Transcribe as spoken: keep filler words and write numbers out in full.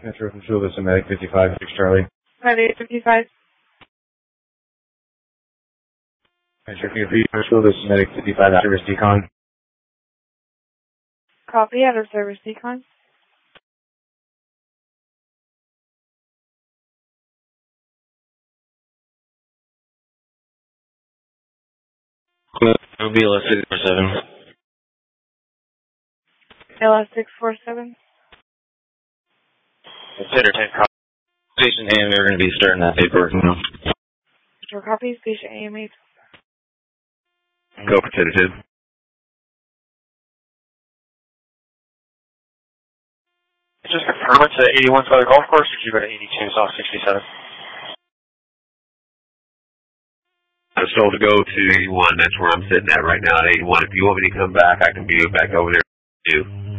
Metro from Shula, Medic fifty-five, six Charlie. five eight fifty-five. Metro from Shula, Medic fifty-five, service decon. Copy, out of service decon. It'll be L S six four seven. L S six four seven. Consider type copy. Station A M, we're going to be starting that paperwork now. For copy, station A M eight. Go consider two. Just confirm it's at eighty-one Southern Golf Course, or did you go to eighty-two South sixty-seven? I was told to go to eighty-one. That's where I'm sitting at right now at eighty-one. If you want me to come back, I can be back over there too.